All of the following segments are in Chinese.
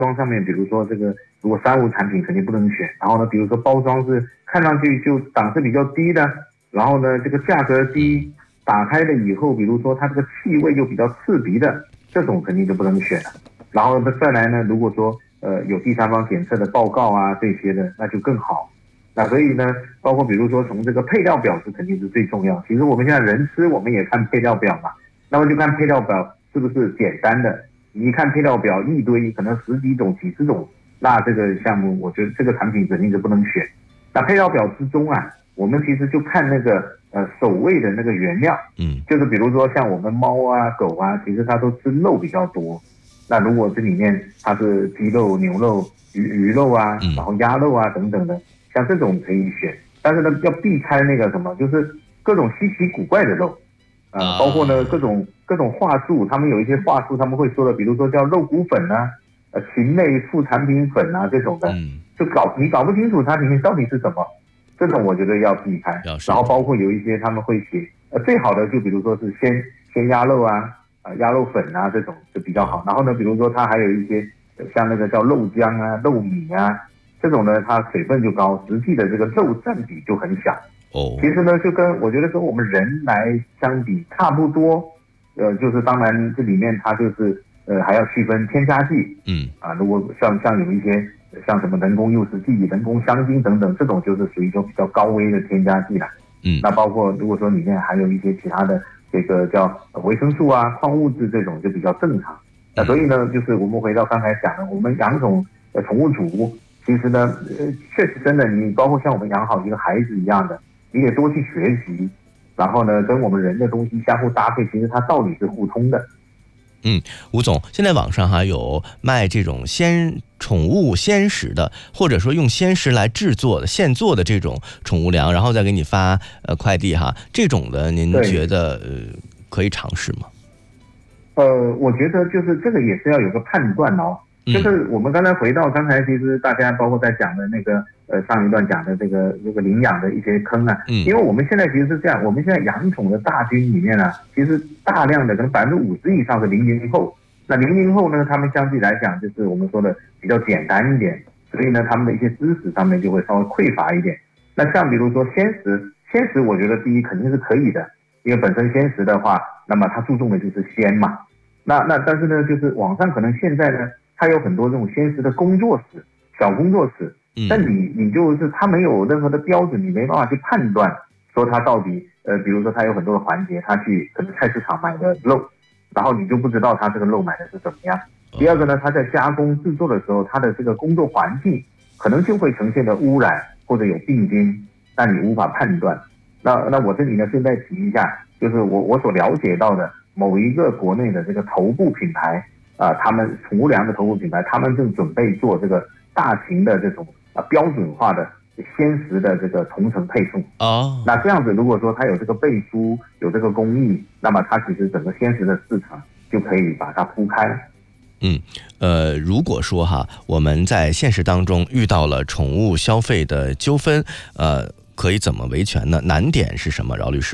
装上面，比如说这个如果三无产品肯定不能选，然后呢，比如说包装是看上去就档次比较低的，然后呢这个价格低，打开了以后，比如说它这个气味就比较刺鼻的，这种肯定就不能选了。然后呢再来呢，如果说有第三方检测的报告啊这些的，那就更好。那所以呢，包括比如说从这个配料表是肯定是最重要。其实我们现在人吃我们也看配料表嘛，那么就看配料表是不是简单的。你一看配料表一堆，可能10几种、几十种，那这个项目我觉得这个产品肯定是不能选。那配料表之中啊，我们其实就看那个守卫的那个原料，就是比如说像我们猫啊、狗啊，其实它都吃肉比较多。那如果这里面它是鸡肉、牛肉、鱼肉啊，然后鸭肉啊等等的，像这种可以选，但是呢要避开那个什么，就是各种稀奇古怪的肉，包括呢各种话术，他们有一些话术他们会说的，比如说叫肉骨粉啊、禽类副产品粉啊这种的，就你搞不清楚它里面到底是什么，这种我觉得要避开。然后包括有一些他们会写，最好的就比如说是鲜鸭肉啊、鸭肉粉啊这种就比较好。然后呢，比如说它还有一些像那个叫肉浆啊、肉米啊。这种呢，它水分就高，实际的这个肉占比就很小。其实呢，我觉得跟我们人来相比差不多。就是当然这里面它就是还要区分添加剂。如果像有一些像什么人工诱食剂、人工香精等等，这种就是属于就比较高危的添加剂了。那包括如果说里面还有一些其他的这个叫维生素啊、矿物质这种就比较正常。那所以呢，就是我们回到刚才讲的，我们养宠物主。其实呢，确实真的，你包括像我们养好一个孩子一样的，你得多去学习，然后呢，跟我们人的东西相互搭配，其实它道理是互通的。 吴总，现在网上有卖这种宠物鲜食的，或者说用鲜食来制作的现做的这种宠物粮，然后再给你发快递哈，这种的您觉得可以尝试吗？ 我觉得就是这个也是要有个判断哦。就是我们刚才回到刚才，其实大家包括在讲的那个上一段讲的这个领养的一些坑啊，因为我们现在其实是这样，我们现在养宠的大军里面啊，其实大量的可能50%以上是00后。那00后呢，他们相对来讲就是我们说的比较简单一点，所以呢，他们的一些知识上面就会稍微匮乏一点。那像比如说鲜食，我觉得第一肯定是可以的，因为本身鲜食的话，那么它注重的就是鲜嘛。那但是呢，就是网上可能现在呢。它有很多这种鲜食的工作室、小工作室，但你就是它没有任何的标准，你没办法去判断说它到底比如说它有很多的环节，它去可能菜市场买的肉，然后你就不知道它这个肉买的是怎么样。第二个呢，它在加工制作的时候，它的这个工作环境可能就会呈现的污染或者有病菌，那你无法判断。那我这里呢顺带提一下，就是我所了解到的某一个国内的这个头部品牌。他们宠物粮的头部品牌，他们正准备做这个大型的这种标准化的鲜食的这个同城配送。那这样子，如果说它有这个背书，有这个工艺，那么它其实整个鲜食的市场就可以把它铺开。 如果说我们在现实当中遇到了宠物消费的纠纷，可以怎么维权呢？难点是什么，饶律师？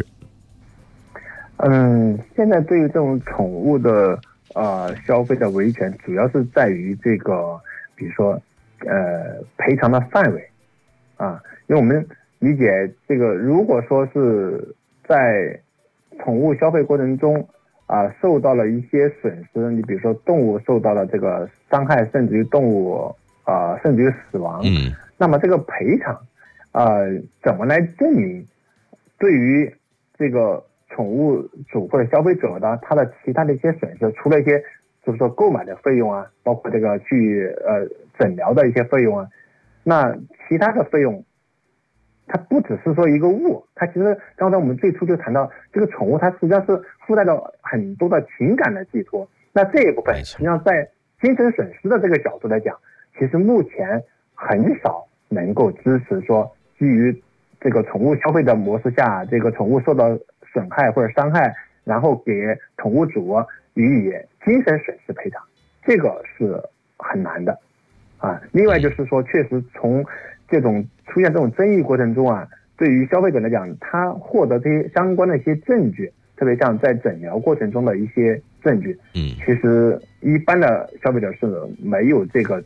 现在对于这种宠物的消费的维权，主要是在于这个，比如说赔偿的范围因为我们理解这个，如果说是在宠物消费过程中受到了一些损失，你比如说动物受到了这个伤害，甚至于动物甚至于死亡，那么这个赔偿怎么来证明？对于这个宠物主或者消费者呢，他的其他的一些损失，除了一些就是说购买的费用包括这个去诊疗的一些费用那其他的费用，它不只是说一个物，它其实刚才我们最初就谈到，这个宠物它实际上是附带着很多的情感的寄托。那这一部分实际上在精神损失的这个角度来讲，其实目前很少能够支持说基于这个宠物消费的模式下，这个宠物受到损害或者伤害，然后给宠物主予以精神损失赔偿，这个是很难的另外就是说，确实从这种出现这种争议过程中对于消费者来讲，他获得这些相关的一些证据， 特别像在诊疗过程中的一些证据，其实一般的消费者是没有这个